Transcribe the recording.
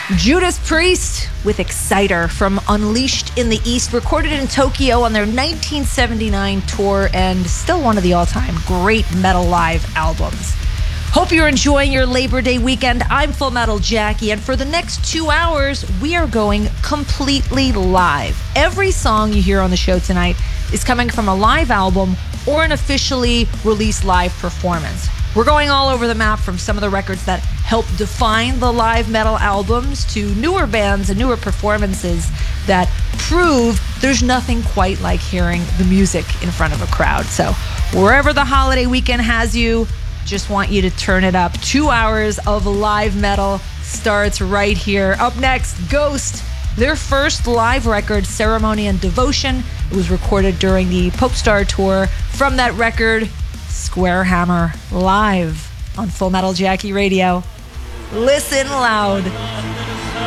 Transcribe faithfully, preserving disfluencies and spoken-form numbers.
Judas Priest with Exciter from Unleashed in the East, recorded in Tokyo on their nineteen seventy-nine tour, and still one of the all-time great metal live albums. Hope you're enjoying your Labor Day weekend. I'm Full Metal Jackie, and for the next two hours, we are going completely live. Every song you hear on the show tonight is coming from a live album or an officially released live performance. We're going all over the map, from some of the records that helped define the live metal albums to newer bands and newer performances that prove there's nothing quite like hearing the music in front of a crowd. So wherever the holiday weekend has you, just want you to turn it up. Two hours of live metal starts right here. Up next, Ghost. Their first live record, Ceremony and Devotion. It was recorded during the Popestar tour. From that record, Square Hammer, live on Full Metal Jackie Radio. Listen loud.